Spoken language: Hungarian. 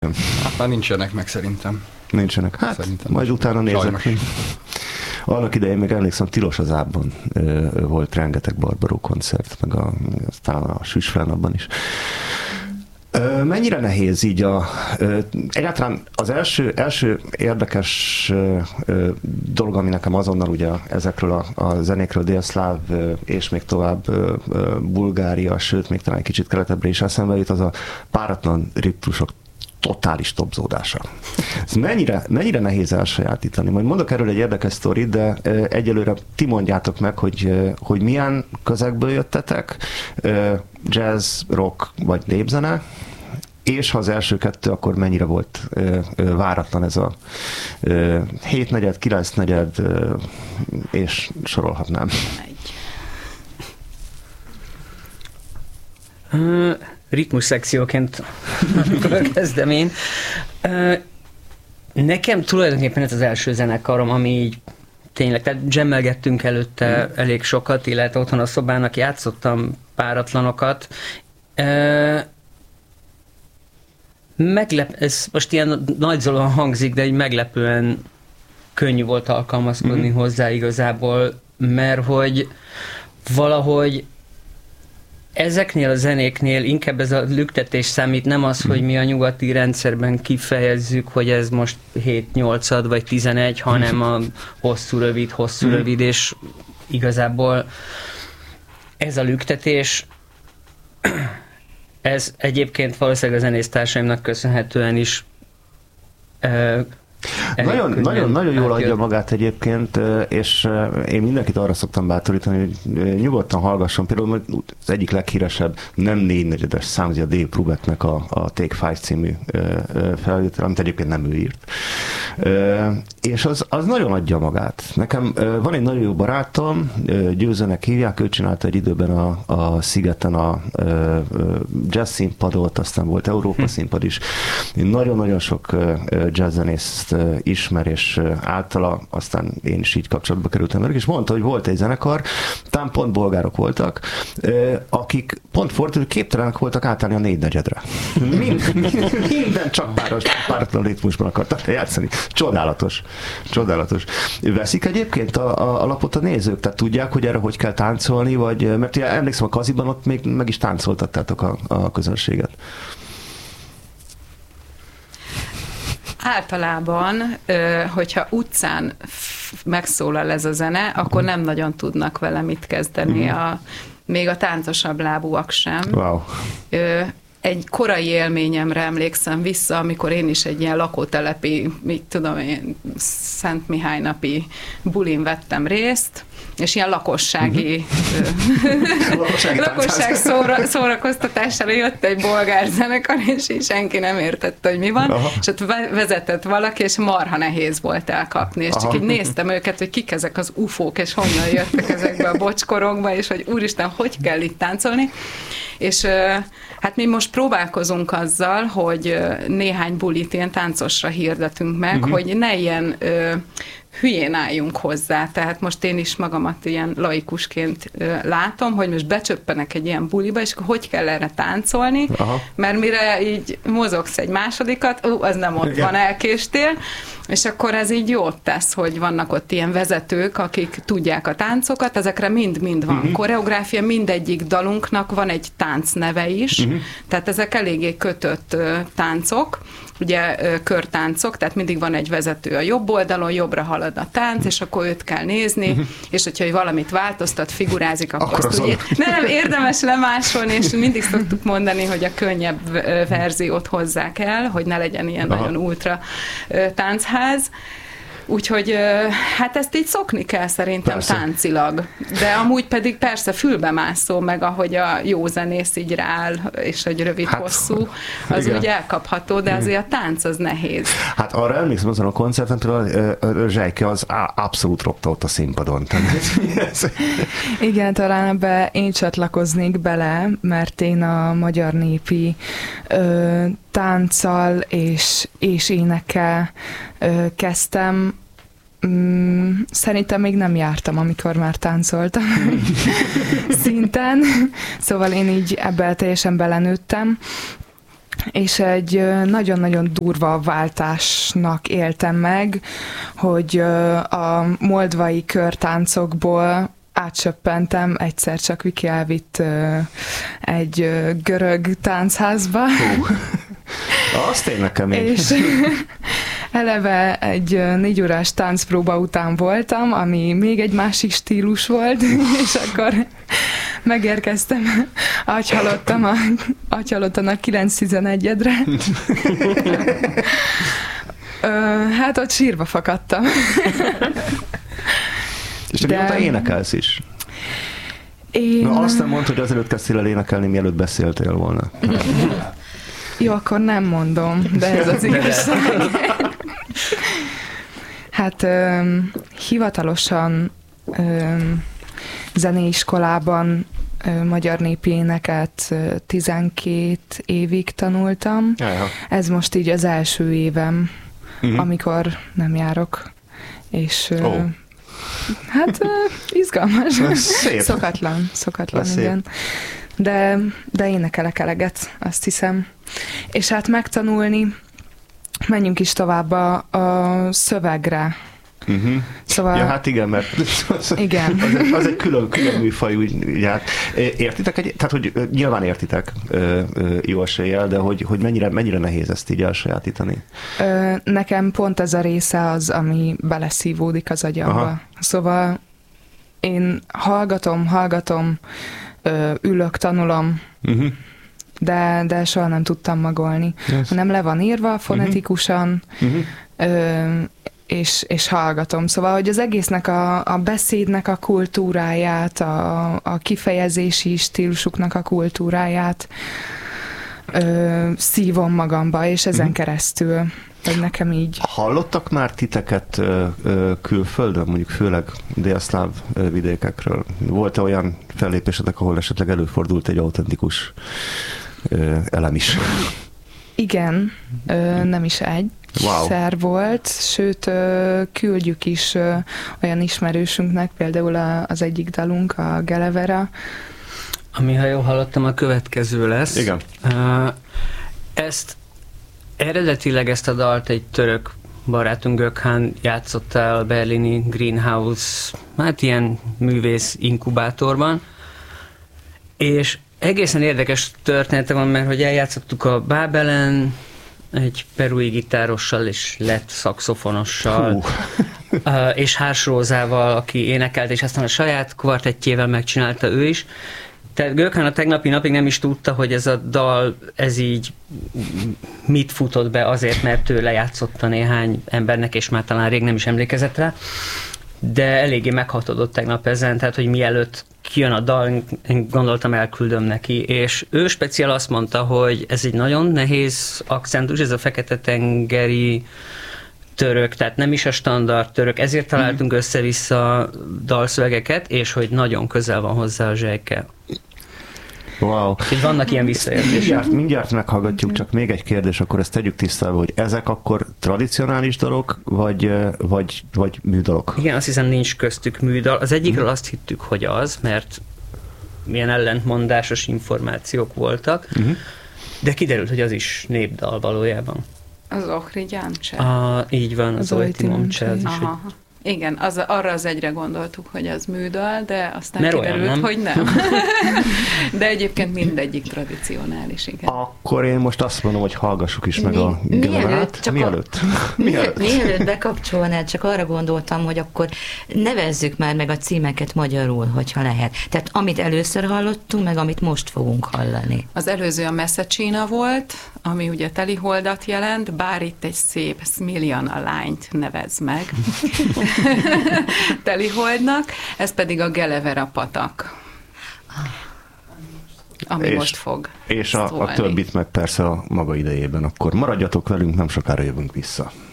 Hát már nincsenek meg szerintem. Nincsenek. Hát szerintem majd utána nézek. Annak idején még emlékszem, Tilos az Ábban volt rengeteg Barbaró koncert, meg aztán a Süsfelnapban is. Mennyire nehéz így egyáltalán az első érdekes dolog, ami nekem azonnal ugye ezekről a zenékről délszláv és még tovább Bulgária, sőt még talán egy kicsit keletebbre is eszembe jut, az a páratlan ritmusok totális topzódása. Ez mennyire nehéz elsajátítani? Majd mondok erről egy érdekes sztorit, de egyelőre ti mondjátok meg, hogy milyen közegből jöttetek, jazz, rock vagy népzene, és ha az első kettő, akkor mennyire volt váratlan ez a 7/4, 9/4, és sorolhatnám. Ritmus szekcióként kezdem én. Nekem tulajdonképpen ez az első zenekarom, ami így tényleg, tehát jammelgettünk előtte elég sokat, illetve otthon a szobának játszottam páratlanokat. Ez most ilyen nagyzolóan hangzik, de egy meglepően könnyű volt alkalmazkodni hozzá igazából, mert hogy valahogy ezeknél a zenéknél inkább ez a lüktetés számít, nem az, hogy mi a nyugati rendszerben kifejezzük, hogy ez most 7/8 vagy 11, hanem a hosszú, rövid, és igazából ez a lüktetés, ez egyébként valószínűleg a zenésztársaimnak köszönhetően is nagyon jól adja magát egyébként, és én mindenkit arra szoktam bátorítani, hogy nyugodtan hallgasson. Például az egyik leghíresebb nem 4/4 szám, a Dave Brubecknek a Take 5 című felvétel, amit egyébként nem ő írt. És az nagyon adja magát. Nekem van egy nagyon jó barátom, Győzőnek hívják, ő csinálta egy időben a Szigeten a jazz színpadot, aztán volt Európa színpad is. Nagyon-nagyon sok jazzzenészt ismer, és általa aztán én is így kapcsolatba kerültem velük, és mondta, hogy volt egy zenekar, talán pont bolgárok voltak, akik pont fordítva képtelenek voltak átállni a 4/4-re. Minden csak páratlan ritmusban akartak játszani. Csodálatos. Veszik egyébként a lapot a nézők? Tehát tudják, hogy erre hogy kell táncolni, vagy, mert ugye emlékszem, a Kaziban ott még meg is táncoltattátok a közönséget. Általában, hogyha utcán megszólal ez a zene, akkor nem nagyon tudnak vele mit kezdeni, még a táncosabb lábúak sem. Wow. Egy korai élményemre emlékszem vissza, amikor én is egy ilyen lakótelepi, mit tudom én, Szent Mihály napi bulin vettem részt, és ilyen lakosság szórakoztatására jött egy bolgár zenekar, és így senki nem értette, hogy mi van, és ott vezetett valaki, és marha nehéz volt elkapni, és csak így néztem őket, hogy kik ezek az ufók, és honnan jöttek ezekbe a bocskorokba, és hogy úristen, hogy kell itt táncolni, és hát mi most próbálkozunk azzal, hogy néhány bulit ilyen táncosra hirdetünk meg, hogy ne ilyen hülyén álljunk hozzá. Tehát most én is magamat ilyen laikusként látom, hogy most becsöppenek egy ilyen buliba, és akkor hogy kell erre táncolni, mert mire így mozogsz egy másodikat, az nem ott van, elkéstél, és akkor ez így jót tesz, hogy vannak ott ilyen vezetők, akik tudják a táncokat, ezekre mind-mind van koreográfia, mindegyik dalunknak van egy táncneve is, tehát ezek eléggé kötött táncok, ugye körtáncok, tehát mindig van egy vezető a jobb oldalon, jobbra halad a tánc, és akkor őt kell nézni, és hogyha valamit változtat, figurázik, akkor azt ugye nem érdemes lemásolni, és mindig szoktuk mondani, hogy a könnyebb verziót hozzák el, hogy ne legyen ilyen nagyon ultra táncház. Úgyhogy hát ezt így szokni kell szerintem táncilag. De amúgy pedig persze fülbemászó, meg ahogy a jó zenész így rááll, és hogy rövid-hosszú, az úgy elkapható, de azért a tánc az nehéz. Hát arra emlékszem azon a koncerten, például Zsejke az abszolút ropta ott a színpadon. Igen, talán ebbe én csatlakoznék bele, mert én a magyar népi tánccal és énekkel kezdtem. Szerintem még nem jártam, amikor már táncoltam szinten, szóval én így ebben teljesen belenőttem, és egy nagyon-nagyon durva váltásnak éltem meg, hogy a moldvai körtáncokból átsöppentem, egyszer csak Viki elvitt egy görög táncházba. Azt tényleg kemény. És eleve egy 4 órás táncpróba után voltam, ami még egy másik stílus volt, és akkor megérkeztem agyhalottan a 9-11-edre. Hát ott sírva fakadtam. És te mióta énekelsz is? Na, azt nem mondd, hogy azelőtt kezdtél el énekelni, mielőtt beszéltél volna. Jó, akkor nem mondom, de ez az igazság. Hát hivatalosan zeneiskolában magyar népi éneket 12 évig tanultam. Jaja. Ez most így az első évem, amikor nem járok. És hát izgalmas. Szokatlan, igen. De énekelek eleget, azt hiszem. És hát megtanulni, menjünk is tovább a szövegre. Szóval... Ja, hát igen, mert igen. Az egy külön műfaj, úgy, hát, értitek? Tehát, hogy nyilván értitek jó eséllyel, de hogy mennyire nehéz ezt így elsajátítani? Nekem pont ez a része az, ami beleszívódik az agyamba. Aha. Szóval én hallgatom, ülök, tanulom, de soha nem tudtam magolni. Yes. Nem le van írva fonetikusan, és hallgatom. Szóval, hogy az egésznek a beszédnek a kultúráját, a kifejezési stílusuknak a kultúráját szívom magamba, és ezen keresztül, hogy nekem így. Hallottak már titeket külföldön, mondjuk főleg délszláv vidékekről? Volt-e olyan fellépésetek, ahol esetleg előfordult egy autentikus elem is? Igen, nem is egyszer volt, sőt küldjük is olyan ismerősünknek, például az egyik dalunk, a Gelevera. Ami, ha jól hallottam, a következő lesz. Igen. Eredetileg ezt a dalt egy török barátunk Gökhan játszott el a berlini Greenhouse, hát ilyen művész inkubátorban, és egészen érdekes története van, mert hogy eljátszottuk a Bábelen egy perui gitárossal és lett szaxofonossal, és Hárs Rózával, aki énekelt, és aztán a saját kvartettjével megcsinálta ő is. Tehát Gökhan a tegnapi napig nem is tudta, hogy ez a dal, ez így mit futott be azért, mert ő lejátszotta néhány embernek, és már talán rég nem is emlékezett rá, de eléggé meghatodott tegnap ezen, tehát, hogy mielőtt kijön a dal, én gondoltam, elküldöm neki, és ő speciál azt mondta, hogy ez egy nagyon nehéz akcentus, ez a fekete-tengeri török, tehát nem is a standard török, ezért találtunk össze-vissza dalszövegeket, és hogy nagyon közel van hozzá a zsejke. Wow. Úgyhogy vannak ilyen visszajelzések. Mindjárt meghallgatjuk, csak még egy kérdés, akkor ezt tegyük tisztába, hogy ezek akkor tradicionális dalok, vagy műdalok? Igen, azt hiszem nincs köztük műdal. Az egyikről azt hittük, hogy az, mert milyen ellentmondásos információk voltak, de kiderült, hogy az is népdal valójában. Az Ohri Gyáncse. Így van, az Ohri Momcse. Igen, arra az egyre gondoltuk, hogy az műdal, de aztán kiderült, hogy nem. De egyébként mindegyik tradicionális, igen. Akkor én most azt mondom, hogy hallgassuk is meg a Geleverát. Mielőtt bekapcsolnád, csak arra gondoltam, hogy akkor nevezzük már meg a címeket magyarul, hogyha lehet. Tehát amit először hallottunk, meg amit most fogunk hallani. Az előző a Messechina volt, ami ugye teliholdat jelent, bár itt egy szép Smiljan a lányt nevez meg. Teliholdnak, ez pedig a Gelevera patak, ami most fog és a többit meg persze a maga idejében. Akkor maradjatok velünk, nem sokára jövünk vissza.